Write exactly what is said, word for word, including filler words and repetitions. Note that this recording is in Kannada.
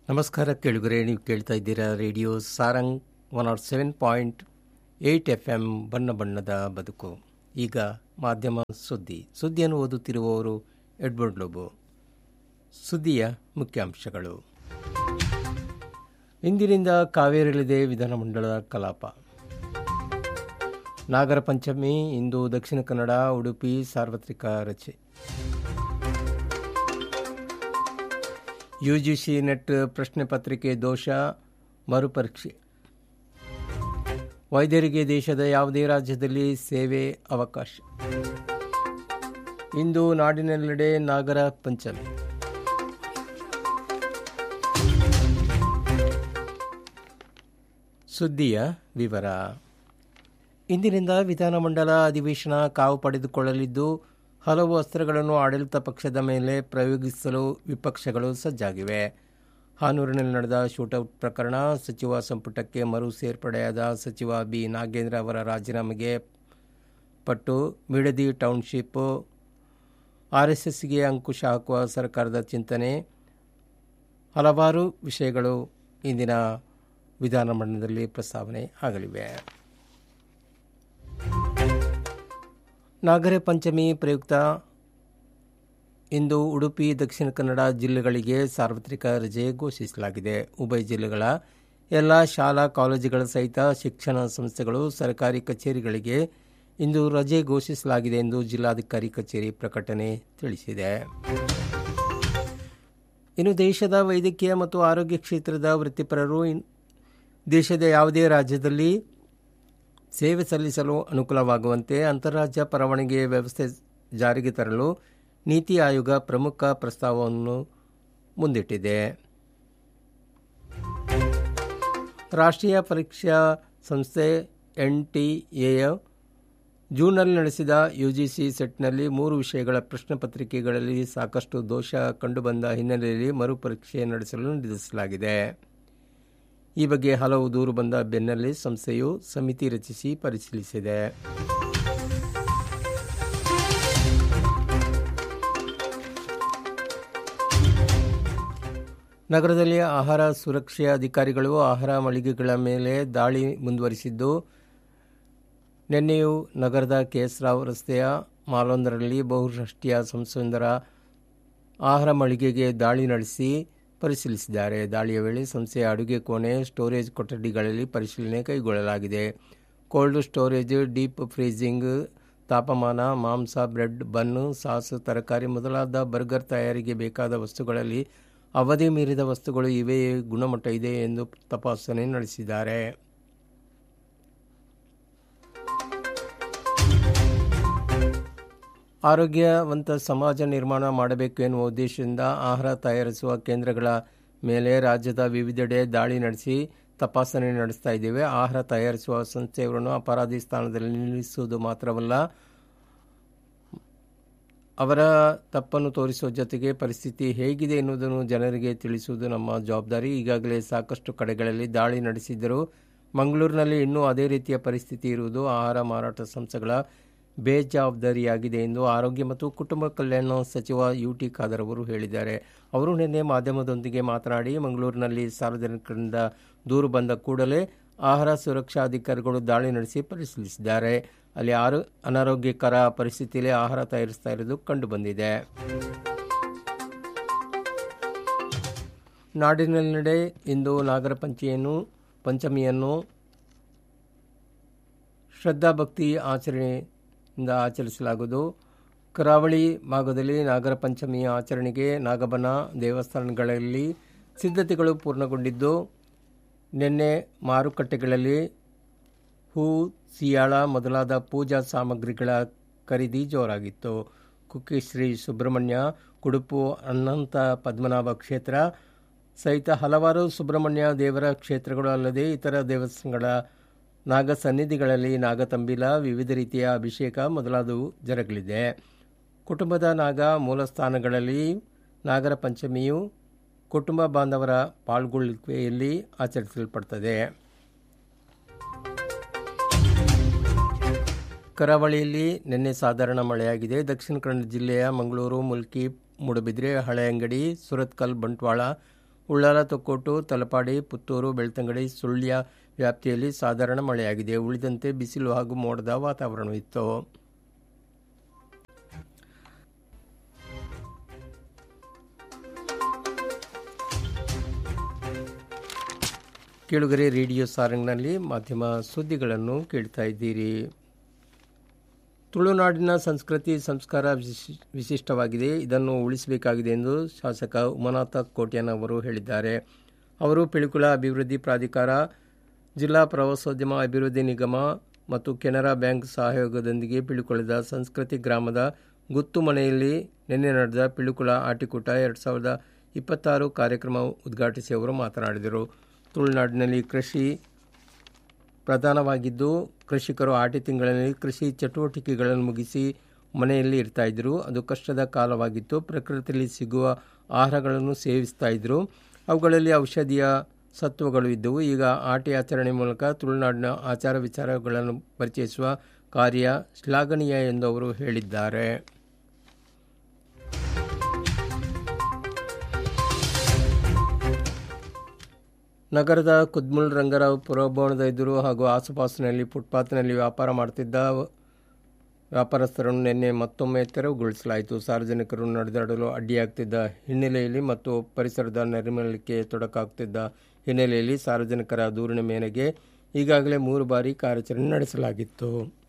ನಮಸ್ಕಾರ ಕೇಳುಗರೆ, ನೀವು ಕೇಳ್ತಾ ಇದ್ದೀರಾ radio Sarang one not seven point eight F M ಬಣ್ಣ ಬಣ್ಣದ ಬದುಕು. ಈಗ ಮಾಧ್ಯಮ ಸುದ್ದಿ ಸುದ್ದಿಯನ್ನು ಓದುತ್ತಿರುವವರು ಎಡ್ವರ್ಡ್ ಲೋಬೋ. ಸುದ್ದಿಯ ಮುಖ್ಯಾಂಶಗಳು. ಇಂದಿನಿಂದ ಕಾವೇರಿಯಲ್ಲಿದೆ ವಿಧಾನಮಂಡಲದ ಕಲಾಪ. ನಾಗರ ಪಂಚಮಿ ಇಂದು ದಕ್ಷಿಣ ಕನ್ನಡ, ಉಡುಪಿ ಸಾರ್ವತ್ರಿಕ ರಜೆ. ಯುಜಿಸಿ ನೆಟ್ ಪ್ರಶ್ನೆ ಪತ್ರಿಕೆ ದೋಷ ಮರುಪರೀಕ್ಷೆ. ವೈದ್ಯರಿಗೆ ದೇಶದ ಯಾವುದೇ ರಾಜ್ಯದಲ್ಲಿ ಸೇವೆ ಅವಕಾಶ. ಇಂದು ನಾಡಿನೆಲ್ಲೆಡೆ ನಾಗರ ಪಂಚಮಿ. ಸುದ್ದಿಯ ವಿವರ. ಇಂದಿನಿಂದ ವಿಧಾನಮಂಡಲ ಅಧಿವೇಶನ ಕಾವು ಪಡೆದುಕೊಳ್ಳಲಿದ್ದು, ಹಲವು ಅಸ್ತ್ರಗಳನ್ನು ಆಡಳಿತ ಪಕ್ಷದ ಮೇಲೆ ಪ್ರಯೋಗಿಸಲು ವಿಪಕ್ಷಗಳು ಸಜ್ಜಾಗಿವೆ. ಹಾನೂರಿನಲ್ಲಿ ನಡೆದ ಶೂಟೌಟ್ ಪ್ರಕರಣ, ಸಚಿವ ಸಂಪುಟಕ್ಕೆ ಮರು ಸೇರ್ಪಡೆಯಾದ ಸಚಿವ ಬಿ ನಾಗೇಂದ್ರ ಅವರ ರಾಜೀನಾಮೆಗೆ ಪಟ್ಟು, ಬಿಡದಿ ಟೌನ್ಶಿಪ್, ಆರ್ಎಸ್ಎಸ್ಗೆ ಅಂಕುಶ ಹಾಕುವ ಸರ್ಕಾರದ ಚಿಂತನೆ, ಹಲವಾರು ವಿಷಯಗಳು ಇಂದಿನ ವಿಧಾನಮಂಡಲದಲ್ಲಿ ಪ್ರಸ್ತಾವನೆ ಆಗಲಿವೆ. ನಾಗರ ಪಂಚಮಿ ಪ್ರಯುಕ್ತ ಇಂದು ಉಡುಪಿ, ದಕ್ಷಿಣ ಕನ್ನಡ ಜಿಲ್ಲೆಗಳಿಗೆ ಸಾರ್ವತ್ರಿಕ ರಜೆ ಘೋಷಿಸಲಾಗಿದೆ. ಉಭಯ ಜಿಲ್ಲೆಗಳ ಎಲ್ಲ ಶಾಲಾ ಕಾಲೇಜುಗಳ ಸಹಿತ ಶಿಕ್ಷಣ ಸಂಸ್ಥೆಗಳು, ಸರ್ಕಾರಿ ಕಚೇರಿಗಳಿಗೆ ಇಂದು ರಜೆ ಘೋಷಿಸಲಾಗಿದೆ ಎಂದು ಜಿಲ್ಲಾಧಿಕಾರಿ ಕಚೇರಿ ಪ್ರಕಟಣೆ ತಿಳಿಸಿದೆ. ಇನ್ನು ದೇಶದ ವೈದ್ಯಕೀಯ ಮತ್ತು ಆರೋಗ್ಯ ಕ್ಷೇತ್ರದ ವೃತ್ತಿಪರರು ದೇಶದ ಯಾವುದೇ ರಾಜ್ಯದಲ್ಲಿ ಸೇವೆ ಸಲ್ಲಿಸಲು ಅನುಕೂಲವಾಗುವಂತೆ ಅಂತಾರಾಜ್ಯ ಪರವಾನಗಿ ವ್ಯವಸ್ಥೆ ಜಾರಿಗೆ ತರಲು ನೀತಿ ಆಯೋಗ ಪ್ರಮುಖ ಪ್ರಸ್ತಾವವನ್ನು ಮುಂದಿಟ್ಟಿದೆ. ರಾಷ್ಟ್ರೀಯ ಪರೀಕ್ಷಾ ಸಂಸ್ಥೆ ಎನ್ಟಿಎಯ ಜೂನ್ನಲ್ಲಿ ನಡೆಸಿದ ಯುಜಿಸಿ ಸೆಟ್ನಲ್ಲಿ ಮೂರು ವಿಷಯಗಳ ಪ್ರಶ್ನೆ ಪತ್ರಿಕೆಗಳಲ್ಲಿ ಸಾಕಷ್ಟು ದೋಷ ಕಂಡುಬಂದ ಹಿನ್ನೆಲೆಯಲ್ಲಿ ಮರುಪರೀಕ್ಷೆ ನಡೆಸಲು ನಿರ್ಧರಿಸಲಾಗಿದೆ. ಈ ಬಗ್ಗೆ ಹಲವು ದೂರು ಬಂದ ಬೆನ್ನಲ್ಲೇ ಸಂಸ್ಥೆಯು ಸಮಿತಿ ರಚಿಸಿ ಪರಿಶೀಲಿಸಿದೆ. ನಗರದಲ್ಲಿ ಆಹಾರ ಸುರಕ್ಷೆ ಅಧಿಕಾರಿಗಳು ಆಹಾರ ಮಳಿಗೆಗಳ ಮೇಲೆ ದಾಳಿ ಮುಂದುವರಿಸಿದ್ದು, ನಿನ್ನೆಯೂ ನಗರದ ಕೆಎಸ್ ರಾವ್ ರಸ್ತೆಯ ಮಾಲೊಂದರಲ್ಲಿ ಬಹುರಾಷ್ಟ್ರೀಯ ಸಂಸ್ಥೆಯೊಂದರ ಆಹಾರ ಮಳಿಗೆಗೆ ದಾಳಿ ನಡೆಸಿ ಪರಿಶೀಲಿಸಿದ್ದಾರೆ. ದಾಳಿಯ ವೇಳೆ ಸಂಸ್ಥೆಯ ಅಡುಗೆ ಕೋಣೆ, ಸ್ಟೋರೇಜ್ ಕೊಠಡಿಗಳಲ್ಲಿ ಪರಿಶೀಲನೆ ಕೈಗೊಳ್ಳಲಾಗಿದೆ. ಕೋಲ್ಡ್ ಸ್ಟೋರೇಜ್, ಡೀಪ್ ಫ್ರೀಜಿಂಗ್, ತಾಪಮಾನ, ಮಾಂಸ, ಬ್ರೆಡ್, ಬನ್, ಸಾಸ್, ತರಕಾರಿ ಮೊದಲಾದ ಬರ್ಗರ್ ತಯಾರಿಗೆ ಬೇಕಾದ ವಸ್ತುಗಳಲ್ಲಿ ಅವಧಿ ಮೀರಿದ ವಸ್ತುಗಳು ಇವೆಯೇ, ಗುಣಮಟ್ಟ ಇದೆ ಎಂದು ತಪಾಸಣೆ ನಡೆಸಿದ್ದಾರೆ. ಆರೋಗ್ಯವಂತ ಸಮಾಜ ನಿರ್ಮಾಣ ಮಾಡಬೇಕು ಎನ್ನುವ ಉದ್ದೇಶದಿಂದ ಆಹಾರ ತಯಾರಿಸುವ ಕೇಂದ್ರಗಳ ಮೇಲೆ ರಾಜ್ಯದ ವಿವಿಧೆಡೆ ದಾಳಿ ನಡೆಸಿ ತಪಾಸಣೆ ನಡೆಸ್ತಾ ಇದ್ದೇವೆ. ಆಹಾರ ತಯಾರಿಸುವ ಸಂಸ್ಥೆಯವರನ್ನು ಅಪರಾಧಿ ಸ್ಥಾನದಲ್ಲಿ ನಿಲ್ಲಿಸುವುದು ಮಾತ್ರವಲ್ಲ, ಅವರ ತಪ್ಪನ್ನು ತೋರಿಸುವ ಜೊತೆಗೆ ಪರಿಸ್ಥಿತಿ ಹೇಗಿದೆ ಎನ್ನುವುದನ್ನು ಜನರಿಗೆ ತಿಳಿಸುವುದು ನಮ್ಮ ಜವಾಬ್ದಾರಿ. ಈಗಾಗಲೇ ಸಾಕಷ್ಟು ಕಡೆಗಳಲ್ಲಿ ದಾಳಿ ನಡೆಸಿದ್ದರೂ ಮಂಗಳೂರಿನಲ್ಲಿ ಇನ್ನೂ ಅದೇ ರೀತಿಯ ಪರಿಸ್ಥಿತಿ ಇರುವುದು ಆಹಾರ ಮಾರಾಟ ಸಂಸ್ಥೆಗಳ ಬೇಜವಾಬ್ದಾರಿಯಾಗಿದೆ ಎಂದು ಆರೋಗ್ಯ ಮತ್ತು ಕುಟುಂಬ ಕಲ್ಯಾಣ ಸಚಿವ ಯು ಟಿ ಖಾದರ್ ಅವರು ಹೇಳಿದ್ದಾರೆ. ಅವರು ನಿನ್ನೆ ಮಾಧ್ಯಮದೊಂದಿಗೆ ಮಾತನಾಡಿ, ಮಂಗಳೂರಿನಲ್ಲಿ ಸಾರ್ವಜನಿಕರಿಂದ ದೂರು ಬಂದ ಕೂಡಲೇ ಆಹಾರ ಸುರಕ್ಷಾ ಅಧಿಕಾರಿಗಳು ದಾಳಿ ನಡೆಸಿ ಪರಿಶೀಲಿಸಿದ್ದಾರೆ. ಅಲ್ಲಿ ಆರೋ ಅನಾರೋಗ್ಯಕರ ಪರಿಸ್ಥಿತಿಯಲ್ಲಿ ಆಹಾರ ತಯಾರಿಸ್ತಾ ಇರುವುದು ಕಂಡುಬಂದಿದೆ. ನಾಡಿನೆಲ್ಲೆಡೆ ಇಂದು ನಾಗರ ಪಂಚಮಿಯನ್ನು ಪಂಚಮಿಯನ್ನು ಶ್ರದ್ಧಾಭಕ್ತಿ ಆಚರಣೆಯಿಂದ ಆಚರಿಸಲಾಗುವುದು. ಕರಾವಳಿ ಭಾಗದಲ್ಲಿ ನಾಗರ ಪಂಚಮಿಯ ಆಚರಣೆಗೆ ನಾಗಬನ ದೇವಸ್ಥಾನಗಳಲ್ಲಿ ಸಿದ್ಧತೆಗಳು ಪೂರ್ಣಗೊಂಡಿದ್ದು, ನಿನ್ನೆ ಮಾರುಕಟ್ಟೆಗಳಲ್ಲಿ ಹೂ, ಸಿಯಾಳ ಮೊದಲಾದ ಪೂಜಾ ಸಾಮಗ್ರಿಗಳ ಖರೀದಿ ಜೋರಾಗಿತ್ತು. ಕುಕ್ಕೆ ಶ್ರೀ ಸುಬ್ರಹ್ಮಣ್ಯ, ಕುಡುಪು ಅನಂತ ಪದ್ಮನಾಭ ಕ್ಷೇತ್ರ ಸಹಿತ ಹಲವಾರು ಸುಬ್ರಹ್ಮಣ್ಯ ದೇವರ ಕ್ಷೇತ್ರಗಳು ಅಲ್ಲದೆ ಇತರ ದೇವಸ್ಥಾನಗಳ ನಾಗ ಸನ್ನಿಧಿಗಳಲ್ಲಿ ನಾಗತಂಬಿಲ, ವಿವಿಧ ರೀತಿಯ ಅಭಿಷೇಕ ಮೊದಲಾದವು ಜರುಗಲಿದೆ. ಕುಟುಂಬದ ನಾಗ ಮೂಲಸ್ಥಾನಗಳಲ್ಲಿ ನಾಗರ ಪಂಚಮಿಯು ಕುಟುಂಬ ಬಾಂಧವರ ಪಾಲ್ಗೊಳ್ಳುವಿಕೆಯಲ್ಲಿ ಆಚರಿಸಲ್ಪಡುತ್ತದೆ. ಕರಾವಳಿಯಲ್ಲಿ ನಿನ್ನೆ ಸಾಧಾರಣ ಮಳೆಯಾಗಿದೆ. ದಕ್ಷಿಣ ಕನ್ನಡ ಜಿಲ್ಲೆಯ ಮಂಗಳೂರು, ಮುಲ್ಕಿ, ಮೂಡುಬಿದ್ರೆ, ಹಳೆಯಂಗಡಿ, ಸುರತ್ಕಲ್, ಬಂಟ್ವಾಳ, ಉಳ್ಳಾಲ, ತೊಕ್ಕೋಟು, ತಲಪಾಡಿ, ಪುತ್ತೂರು, ಬೆಳ್ತಂಗಡಿ, ಸುಳ್ಯ ವ್ಯಾಪ್ತಿಯಲ್ಲಿ ಸಾಧಾರಣ ಮಳೆಯಾಗಿದೆ. ಉಳಿದಂತೆ ಬಿಸಿಲು ಹಾಗೂ ಮೋಡದ ವಾತಾವರಣವಿತ್ತು. ಕೇಳುಗರೆ, ರೇಡಿಯೋ ಸಾರಂಗ್ನಲ್ಲಿ ಮಾಧ್ಯಮ ಸುದ್ದಿಗಳನ್ನು ಕೇಳ್ತಾ ಇದ್ದೀರಿ. ತುಳುನಾಡಿನ ಸಂಸ್ಕೃತಿ ಸಂಸ್ಕಾರ ವಿಶಿಷ್ಟವಾಗಿದೆ. ಇದನ್ನು ಉಳಿಸಬೇಕಾಗಿದೆ ಎಂದು ಶಾಸಕ ಉಮಾನಾಥ ಕೋಟ್ಯಾನ್ ಅವರು ಹೇಳಿದ್ದಾರೆ. ಅವರು ಪಿಲಿಕುಳ ಅಭಿವೃದ್ಧಿ ಪ್ರಾಧಿಕಾರ, ಜಿಲ್ಲಾ ಪ್ರವಾಸೋದ್ಯಮ ಅಭಿವೃದ್ಧಿ ನಿಗಮ ಮತ್ತು ಕೆನರಾ ಬ್ಯಾಂಕ್ ಸಹಯೋಗದೊಂದಿಗೆ ಪಿಲಿಕುಳದ ಸಂಸ್ಕೃತಿ ಗ್ರಾಮದ ಗುತ್ತು ಮನೆಯಲ್ಲಿ ನಿನ್ನೆ ನಡೆದ ಪಿಲಿಕುಳ ಆಟಿಕೂಟ ಎರಡು ಸಾವಿರದ ಇಪ್ಪತ್ತಾರು ಕಾರ್ಯಕ್ರಮ ಉದ್ಘಾಟಿಸಿ ಅವರು ಮಾತನಾಡಿದರು. ತುಳುನಾಡಿನಲ್ಲಿ ಕೃಷಿ ಪ್ರಧಾನವಾಗಿದ್ದು ಕೃಷಿಕರು ಆಟಿ ತಿಂಗಳಲ್ಲಿ ಕೃಷಿ ಚಟುವಟಿಕೆಗಳನ್ನು ಮುಗಿಸಿ ಮನೆಯಲ್ಲಿ ಇರ್ತಾ ಇದ್ರು. ಅದು ಕಷ್ಟದ ಕಾಲವಾಗಿತ್ತು. ಪ್ರಕೃತಿಯಲ್ಲಿ ಸಿಗುವ ಆಹಾರಗಳನ್ನು ಸೇವಿಸ್ತಾ ಇದ್ರು. ಅವುಗಳಲ್ಲಿ ಔಷಧೀಯ ಸತ್ವಗಳು ಇದ್ದವು. ಈಗ ಆಟಿ ಆಚರಣೆ ಮೂಲಕ ತುಳುನಾಡಿನ ಆಚಾರ ವಿಚಾರಗಳನ್ನು ಪರಿಚಯಿಸುವ ಕಾರ್ಯ ಶ್ಲಾಘನೀಯ ಎಂದು ಅವರು ಹೇಳಿದ್ದಾರೆ. ನಗರದ ಕುದ್ಮುಲ್ ರಂಗರಾವ್ ಪುರಭವನದ ಎದುರು ಹಾಗೂ ಆಸುಪಾಸಿನಲ್ಲಿ ಫುಟ್ಪಾತ್ನಲ್ಲಿ ವ್ಯಾಪಾರ ಮಾಡುತ್ತಿದ್ದ ವ್ಯಾಪಾರಸ್ಥರನ್ನು ನಿನ್ನೆ ಮತ್ತೊಮ್ಮೆ ತೆರವುಗೊಳಿಸಲಾಯಿತು. ಸಾರ್ವಜನಿಕರು ನಡೆದಾಡಲು ಅಡ್ಡಿಯಾಗುತ್ತಿದ್ದ ಹಿನ್ನೆಲೆಯಲ್ಲಿ ಮತ್ತು ಪರಿಸರದ ನೈರ್ಮಲ್ಯಕ್ಕೆ ತೊಡಕಾಗುತ್ತಿದ್ದ ಹಿನ್ನೆಲೆಯಲ್ಲಿ ಸಾರ್ವಜನಿಕರ ದೂರಿನ ಮೇರೆಗೆ ಈಗಾಗಲೇ ಮೂರು ಬಾರಿ ಕಾರ್ಯಾಚರಣೆ ನಡೆಸಲಾಗಿತ್ತು.